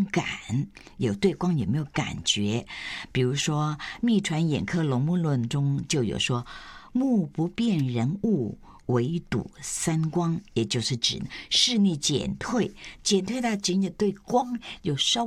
感，对光有没有感觉？比如说《密传眼科龙目论》中就有说，目不辨人物，唯睹三光，也就是指视力减退，到仅仅对光有稍